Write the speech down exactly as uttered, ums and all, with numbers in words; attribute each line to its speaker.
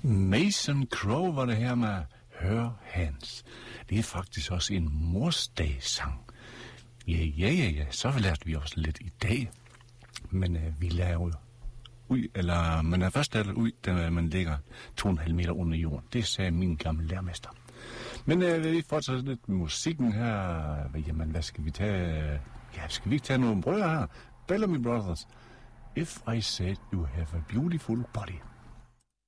Speaker 1: Mason Crow var det her med Hør Hans. Det er faktisk også en morsdagssang. Ja, ja, ja, ja, så lærte vi også lidt i dag. Men øh, vi lærer jo ud, eller man er først lært ud, da man ligger to komma fem meter under jorden. Det sagde min gamle lærermester. Men øh, vi fortsætter lidt med musikken her. Jamen, hvad skal vi tage? Ja, skal vi ikke tage nogle brødre her? Bellamy Brothers. If I said you have a beautiful body.